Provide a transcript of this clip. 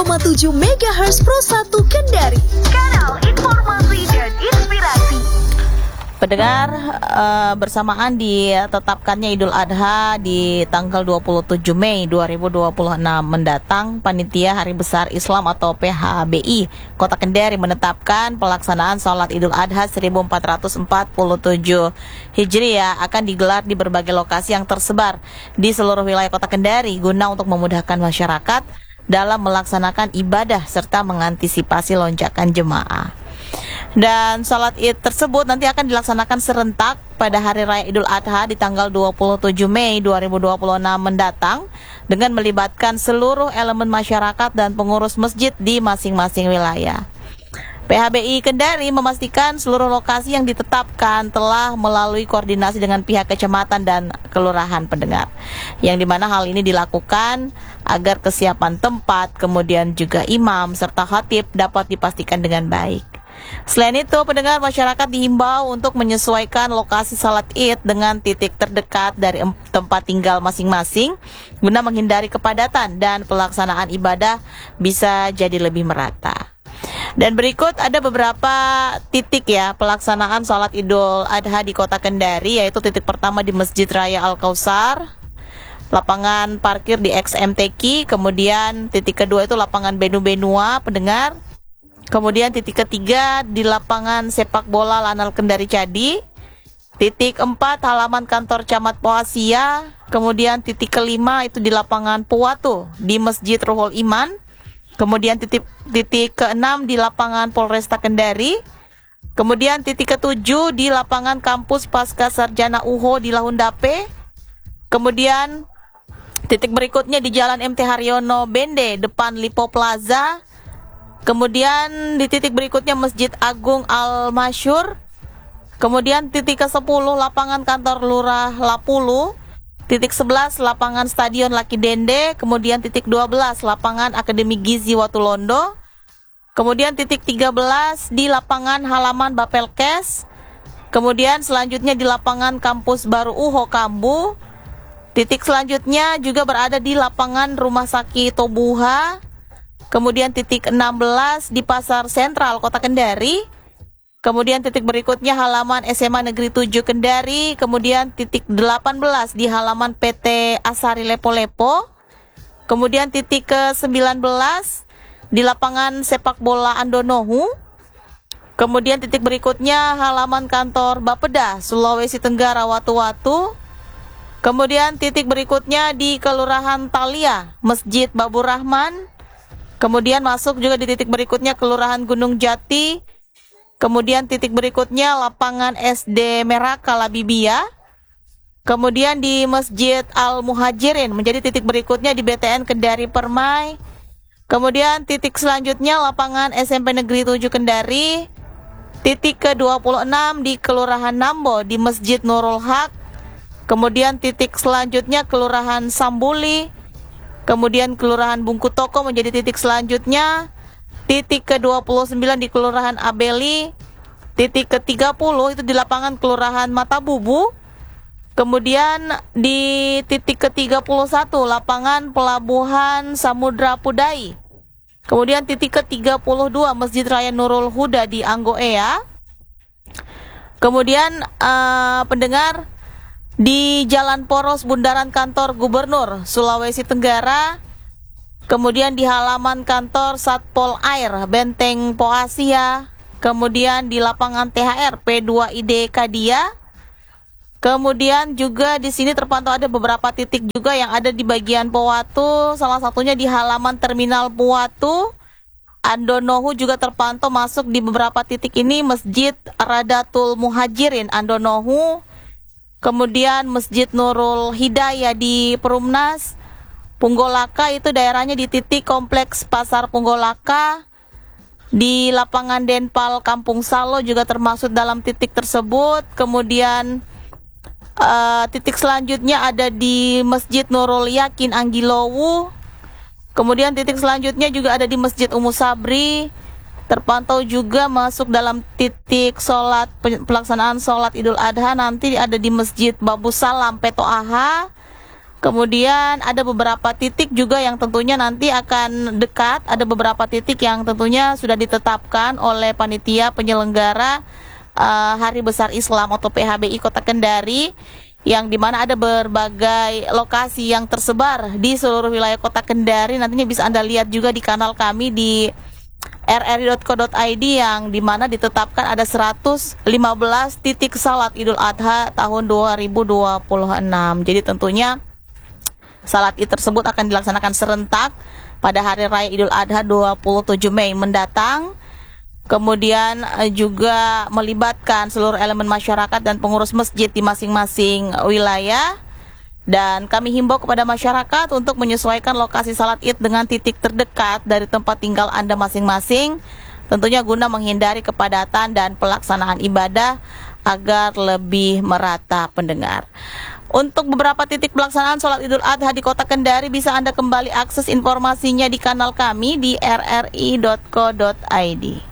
7 MHz Pro 1 Kendari, kanal informasi dan inspirasi. Pendengar, bersamaan ditetapkannya Idul Adha di tanggal 27 Mei 2026 mendatang, Panitia Hari Besar Islam atau PHBI Kota Kendari menetapkan pelaksanaan sholat Idul Adha 1447 Hijriah akan digelar di berbagai lokasi yang tersebar di seluruh wilayah Kota Kendari guna untuk memudahkan masyarakat dalam melaksanakan ibadah serta mengantisipasi lonjakan jemaah. Dan sholat id tersebut nanti akan dilaksanakan serentak pada Hari Raya Idul Adha di tanggal 27 Mei 2026 mendatang dengan melibatkan seluruh elemen masyarakat dan pengurus masjid di masing-masing wilayah. PHBI Kendari memastikan seluruh lokasi yang ditetapkan telah melalui koordinasi dengan pihak kecamatan dan kelurahan, pendengar, yang dimana hal ini dilakukan agar kesiapan tempat, kemudian juga imam serta khatib dapat dipastikan dengan baik. Selain itu, pendengar, masyarakat dihimbau untuk menyesuaikan lokasi salat id dengan titik terdekat dari tempat tinggal masing-masing guna menghindari kepadatan dan pelaksanaan ibadah bisa jadi lebih merata. Dan berikut ada beberapa titik ya pelaksanaan sholat Idul Adha di Kota Kendari, yaitu titik pertama di Masjid Raya Al-Kausar, lapangan parkir di XMTQ, kemudian titik kedua itu lapangan Benu-Benua, pendengar. Kemudian titik ketiga di lapangan sepak bola Lanal Kendari Cadi. Titik 4 halaman kantor Camat Poasia. Kemudian titik kelima itu di lapangan Puwatu di Masjid Ruhul Iman. Kemudian titik ke-6 di lapangan Polresta Kendari. Kemudian titik ke-7 di lapangan kampus Pasca Sarjana UHO di Lahundape. Kemudian titik berikutnya di Jalan MT Haryono Bende depan Lipo Plaza. Kemudian di titik berikutnya Masjid Agung Al-Masyur. Kemudian titik ke-10 lapangan kantor Lurah Lapulu. Titik 11 lapangan Stadion Laki Dende. Kemudian titik 12 lapangan Akademi Gizi Watulondo. Kemudian titik 13 di lapangan halaman Bapelkes. Kemudian selanjutnya di lapangan kampus baru UHO Kambu. Titik selanjutnya juga berada di lapangan Rumah Sakit Tobuha. Kemudian titik 16 di Pasar Sentral Kota Kendari. Kemudian titik berikutnya halaman SMA Negeri 7 Kendari. Kemudian titik 18 di halaman PT Asari Lepo-Lepo. Kemudian titik ke-19 di lapangan sepak bola Andonohu. Kemudian titik berikutnya halaman kantor Bapeda Sulawesi Tenggara Watu-Watu. Kemudian titik berikutnya di Kelurahan Talia Masjid Babur Rahman. Kemudian masuk juga di titik berikutnya Kelurahan Gunung Jati. Kemudian titik berikutnya lapangan SD Meraka Labibia. Kemudian di Masjid Al-Muhajirin menjadi titik berikutnya di BTN Kendari Permai. Kemudian titik selanjutnya lapangan SMP Negeri 7 Kendari. Titik ke-26 di Kelurahan Nambo di Masjid Nurul Haq. Kemudian titik selanjutnya Kelurahan Sambuli. Kemudian Kelurahan Bungkutoko menjadi titik selanjutnya. Titik ke-29 di Kelurahan Abeli. Titik ke-30 itu di lapangan Kelurahan Matabubu. Kemudian di titik ke-31 lapangan Pelabuhan Samudra Pudai. Kemudian titik ke-32 Masjid Raya Nurul Huda di Anggoea. Kemudian pendengar, di Jalan Poros Bundaran Kantor Gubernur Sulawesi Tenggara. Kemudian di halaman kantor Satpol Air Benteng Poasia. Kemudian di lapangan THR P2ID Kadia. Kemudian juga di sini terpantau ada beberapa titik juga yang ada di bagian Powatu. Salah satunya di halaman Terminal Powatu. Andonohu juga terpantau masuk di beberapa titik ini. Masjid Radatul Muhajirin Andonohu. Kemudian Masjid Nurul Hidayah di Perumnas. Punggolaka itu daerahnya di titik kompleks Pasar Punggolaka. Di lapangan Denpal Kampung Salo juga termasuk dalam titik tersebut. Kemudian titik selanjutnya ada di Masjid Nurul Yakin Anggilowu. Kemudian titik selanjutnya juga ada di Masjid Ummu Sabri. Terpantau juga masuk dalam titik pelaksanaan sholat Idul Adha nanti ada di Masjid Babu Salam Peto Aha. Kemudian ada beberapa titik juga yang tentunya nanti akan dekat. Ada beberapa titik yang tentunya sudah ditetapkan oleh panitia penyelenggara Hari Besar Islam atau PHBI Kota Kendari, yang dimana ada berbagai lokasi yang tersebar di seluruh wilayah Kota Kendari. Nantinya bisa Anda lihat juga di kanal kami di rri.co.id, yang dimana ditetapkan ada 115 titik salat Idul Adha tahun 2026. Jadi tentunya salat Id tersebut akan dilaksanakan serentak pada Hari Raya Idul Adha 27 Mei mendatang. Kemudian juga melibatkan seluruh elemen masyarakat dan pengurus masjid di masing-masing wilayah. Dan kami himbau kepada masyarakat untuk menyesuaikan lokasi salat Id dengan titik terdekat dari tempat tinggal Anda masing-masing, tentunya guna menghindari kepadatan dan pelaksanaan ibadah agar lebih merata pendengar. Untuk beberapa titik pelaksanaan sholat Idul Adha di Kota Kendari bisa Anda kembali akses informasinya di kanal kami di rri.co.id.